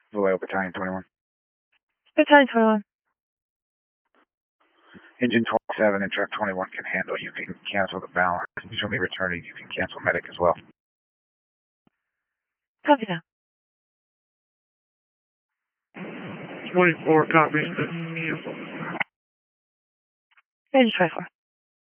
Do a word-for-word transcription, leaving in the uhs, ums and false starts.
Vallejo Battalion twenty-one. Battalion twenty-one. Engine twenty-seven and truck twenty-one can handle. You can cancel the balance. You show me returning. You can cancel medic as well. Copy that. twenty-four, copy. Engine twenty-four.